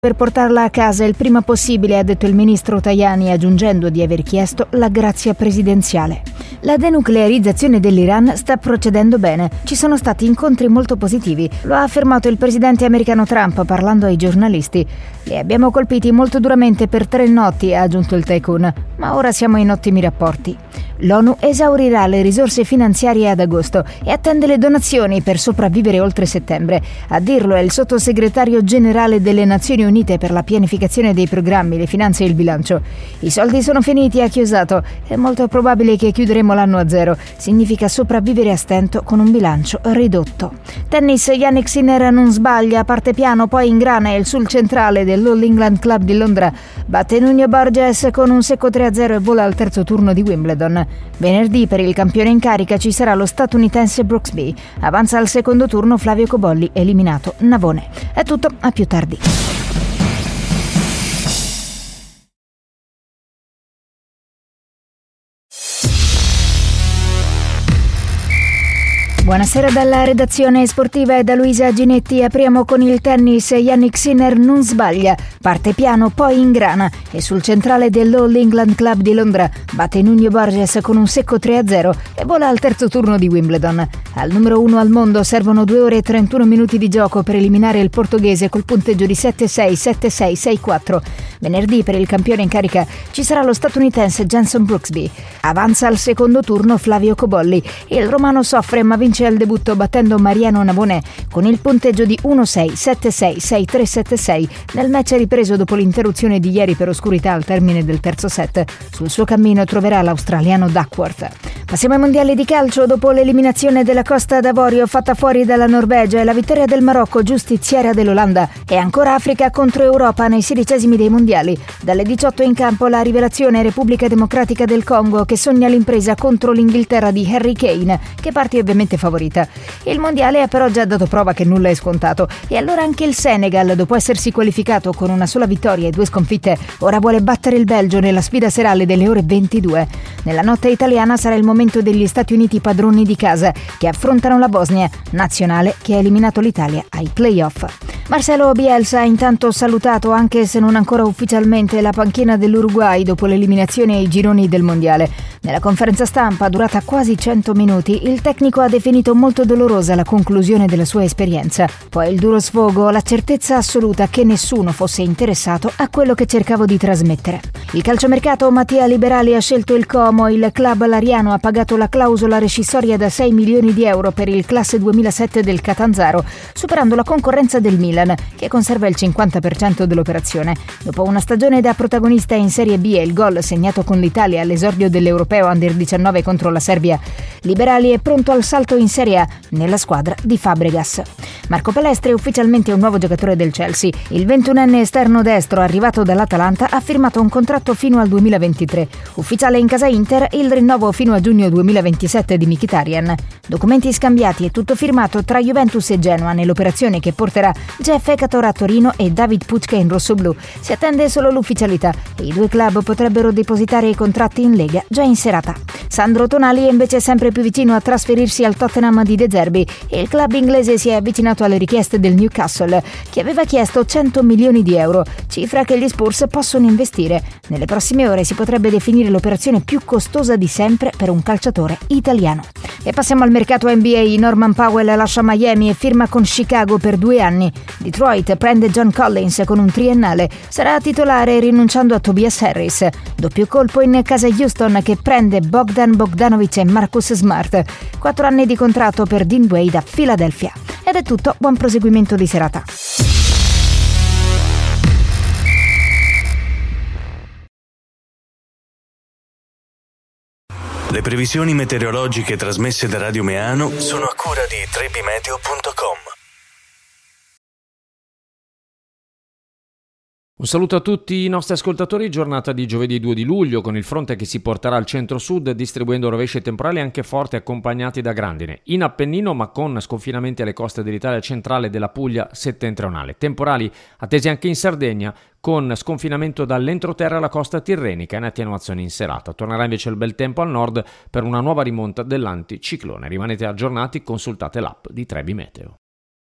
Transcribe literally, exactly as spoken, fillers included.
per portarla a casa il prima possibile, ha detto il ministro Tajani, aggiungendo di aver chiesto la grazia presidenziale. La denuclearizzazione dell'Iran sta procedendo bene. Ci sono stati incontri molto positivi, lo ha affermato il presidente americano Trump parlando ai giornalisti. Li abbiamo colpiti molto duramente per tre notti, ha aggiunto il tycoon, ma ora siamo in ottimi rapporti. L'ONU esaurirà le risorse finanziarie ad agosto e attende le donazioni per sopravvivere oltre settembre. A dirlo è il sottosegretario generale delle Nazioni Unite per la pianificazione dei programmi, le finanze e il bilancio. I soldi sono finiti, ha chiosato. È molto probabile che chiuderemo l'anno a zero. Significa sopravvivere a stento con un bilancio ridotto. Tennis, Jannik Sinner non sbaglia, parte piano, poi ingrana e il sul centrale dell'All England Club di Londra batte Nuno Borges con un secco tre a zero e vola al terzo turno di Wimbledon. Venerdì per il campione in carica ci sarà lo statunitense Brooksby. Avanza al secondo turno Flavio Cobolli, eliminato Navone. È tutto, a più tardi. Buonasera dalla redazione sportiva e da Luisa Ginetti. Apriamo con il tennis. Jannik Sinner non sbaglia, parte piano poi ingrana e sul centrale dell'All England Club di Londra batte Nuno Borges con un secco tre a zero e vola al terzo turno di Wimbledon. Al numero uno al mondo servono due ore e trentuno minuti di gioco per eliminare il portoghese col punteggio di sette a sei, sette a sei, sei a quattro. Venerdì per il campione in carica ci sarà lo statunitense Jenson Brooksby. Avanza al secondo turno Flavio Cobolli. Il romano soffre ma vince al debutto battendo Mariano Navone con il punteggio di uno a sei, sette a sei, sei a tre, sette a sei nel match ripreso dopo l'interruzione di ieri per oscurità al termine del terzo set. Sul suo cammino troverà l'australiano Duckworth. Passiamo ai mondiali di calcio. Dopo l'eliminazione della Costa d'Avorio fatta fuori dalla Norvegia e la vittoria del Marocco giustiziera dell'Olanda, e ancora Africa contro Europa nei sedicesimi dei mondiali. Dalle diciotto in campo la rivelazione Repubblica Democratica del Congo che sogna l'impresa contro l'Inghilterra di Harry Kane, che parte ovviamente favorita. Il mondiale ha però già dato prova che nulla è scontato e allora anche il Senegal, dopo essersi qualificato con una sola vittoria e due sconfitte, ora vuole battere il Belgio nella sfida serale delle ore ventidue. Nella notte italiana sarà il momento degli Stati Uniti padroni di casa che affrontano la Bosnia, nazionale che ha eliminato l'Italia ai play-off. Marcelo Bielsa ha intanto salutato, anche se non ancora ufficialmente, la panchina dell'Uruguay dopo l'eliminazione ai gironi del mondiale. Nella conferenza stampa, durata quasi cento minuti, il tecnico ha definito molto dolorosa la conclusione della sua esperienza. Poi il duro sfogo, la certezza assoluta che nessuno fosse interessato a quello che cercavo di trasmettere. Il calciomercato, Mattia Liberali ha scelto il Como, il club lariano ha pagato la clausola rescissoria da sei milioni di euro per il classe duemilasette del Catanzaro, superando la concorrenza del Milan, che conserva il cinquanta per cento dell'operazione. Dopo una stagione da protagonista in Serie B e il gol segnato con l'Italia all'esordio dell'Europeo Under diciannove contro la Serbia, Liberali è pronto al salto in Serie A nella squadra di Fabregas. Marco Palestri è ufficialmente un nuovo giocatore del Chelsea. Il ventunenne esterno destro arrivato dall'Atalanta ha firmato un contratto fino al duemilaventitré. Ufficiale in casa Inter il rinnovo fino a giugno duemilaventisette di Mkhitaryan. Documenti scambiati e tutto firmato tra Juventus e Genoa nell'operazione che porterà Jeff Ekator a Torino e David Pucca in rossoblù. Si attende solo l'ufficialità e i due club potrebbero depositare i contratti in Lega già in serata. Sandro Tonali è invece sempre più vicino a trasferirsi al Tottenham di De Zerbi e il club inglese si è avvicinato alle richieste del Newcastle, che aveva chiesto cento milioni di euro, cifra che gli Spurs possono investire. Nelle prossime ore si potrebbe definire l'operazione più costosa di sempre per un calciatore italiano. E passiamo al mercato N B A. Norman Powell lascia Miami e firma con Chicago per due anni. Detroit prende John Collins con un triennale. Sarà titolare rinunciando a Tobias Harris. Doppio colpo in casa Houston che prende Bogdan Bogdanovic e Marcus Smart. Quattro anni di contratto per Dean Wade a Philadelphia. Ed è tutto, buon proseguimento di serata. Le previsioni meteorologiche trasmesse da Radio Meano sono a cura di trebimeteo punto com. Un saluto a tutti i nostri ascoltatori, giornata di giovedì due di luglio con il fronte che si porterà al centro-sud distribuendo rovesci temporali anche forti accompagnati da grandine. In Appennino ma con sconfinamenti alle coste dell'Italia centrale e della Puglia settentrionale. Temporali attesi anche in Sardegna con sconfinamento dall'entroterra alla costa tirrenica in attenuazione in serata. Tornerà invece il bel tempo al nord per una nuova rimonta dell'anticiclone. Rimanete aggiornati, consultate l'app di Trebi Meteo.